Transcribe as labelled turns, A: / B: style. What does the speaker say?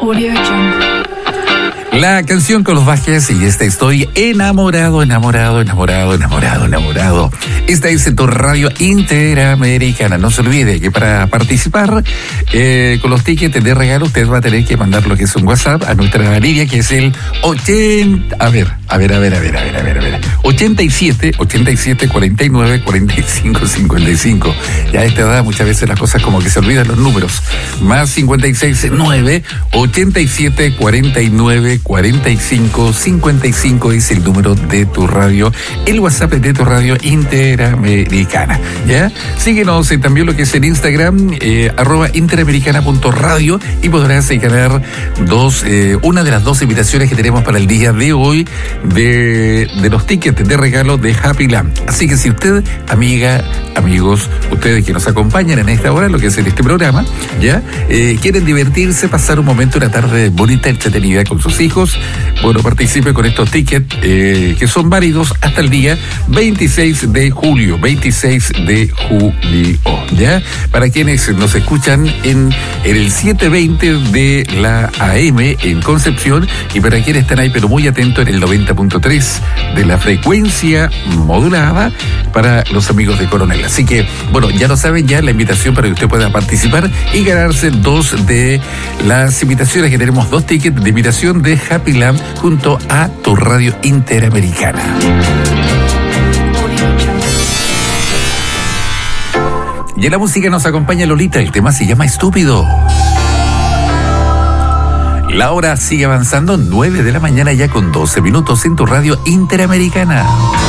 A: Audio Jungle.
B: La canción con los Bajes y estoy enamorado. Esta es tu radio interamericana. No se olvide que para participar con los tickets de regalo usted va a tener que mandar lo que es un WhatsApp a nuestra línea, que es el 87 49 45 55. Ya a esta edad muchas veces las cosas como que se olvidan los números. Más 56 9 87 49 45 55 es el número de tu radio, el WhatsApp de tu radio interamericana. ¿Ya? Síguenos también lo que es en Instagram, @interamericana.radio, y podrás ganar una de las dos invitaciones que tenemos para el día de hoy de los tickets de regalo de Happy Land. Así que si usted, amiga, amigos, ustedes que nos acompañan en esta hora, lo que es en este programa, ¿ya? Quieren divertirse, pasar un momento, una tarde bonita, entretenida con sus hijos, bueno, participe con estos tickets que son válidos hasta el día 26 de julio, ¿ya? Para quienes nos escuchan en el 720 de la AM en Concepción, y para quienes están ahí pero muy atentos en el 90.3 de la frecuencia modulada para los amigos de Coronel. Así que, bueno, ya lo saben, ya la invitación para que usted pueda participar y ganarse dos de las invitaciones, que tenemos dos tickets de invitación de Happy Land junto a tu radio interamericana. Y en la música nos acompaña Lolita, el tema se llama Estúpido. La hora sigue avanzando, 9 de la mañana ya con 12 minutos en tu radio interamericana.